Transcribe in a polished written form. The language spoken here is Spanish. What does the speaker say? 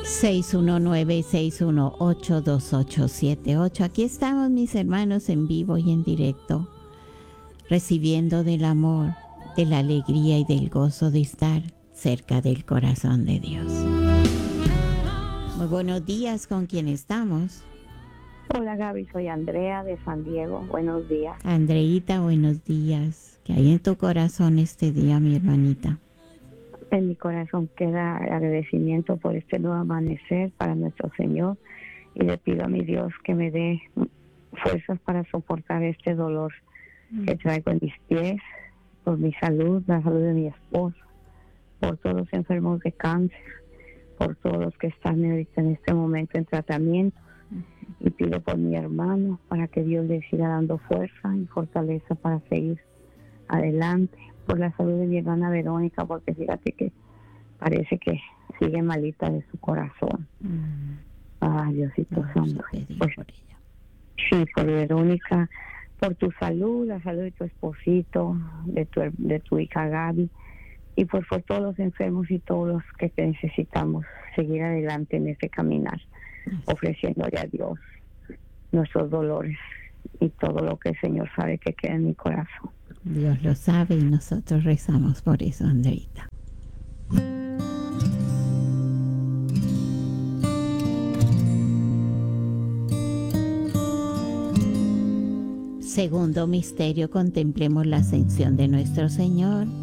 619-618-2878. Aquí estamos, mis hermanos, en vivo y en directo, recibiendo del amor, de la alegría y del gozo de estar cerca del corazón de Dios. Muy buenos días, ¿con quién estamos? Hola Gaby, soy Andrea de San Diego. Buenos días. Andreita, buenos días. ¿Qué hay en tu corazón este día, mi hermanita? En mi corazón queda agradecimiento por este nuevo amanecer para nuestro Señor y le pido a mi Dios que me dé fuerzas para soportar este dolor que traigo en mis pies, por mi salud, la salud de mi esposo, por todos los enfermos de cáncer, por todos los que están ahorita en este momento en tratamiento. Y pido por mi hermano para que Dios le siga dando fuerza y fortaleza para seguir adelante, por la salud de mi hermana Verónica, porque fíjate que parece que sigue malita de su corazón. Ay, Diosito Santo. Pues, sí, por Verónica, por tu salud, la salud de tu esposito, de tu hija Gaby, y por todos los enfermos y todos los que te necesitamos seguir adelante en este caminar, ofreciéndole a Dios nuestros dolores y todo lo que el Señor sabe que queda en mi corazón. Dios lo sabe y nosotros rezamos por eso, Andreita. Segundo misterio, contemplemos la ascensión de nuestro Señor.